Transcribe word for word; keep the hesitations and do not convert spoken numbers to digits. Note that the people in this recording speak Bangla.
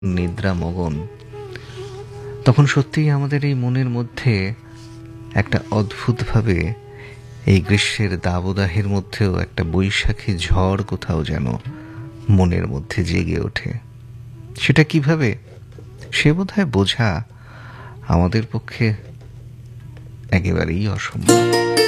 নিদ্রামগন, তখন সত্যিই আমাদের এই মনের মধ্যে একটা অদ্ভুতভাবে এই গ্রীষ্মের দাবদাহের মধ্যেও একটা বৈশাখী ঝড় কোথাও যেন মনের মধ্যে জেগে ওঠে। সেটা কিভাবে, সে বোধহয় বোঝা আমাদের পক্ষে একেবারেই অসম্ভব।